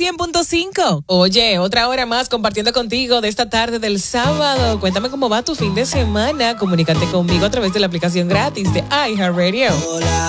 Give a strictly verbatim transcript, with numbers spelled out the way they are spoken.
cien punto cinco. Oye, otra hora más compartiendo contigo de esta tarde del sábado. Cuéntame cómo va tu fin de semana. Comunícate conmigo a través de la aplicación gratis de iHeartRadio. Hola,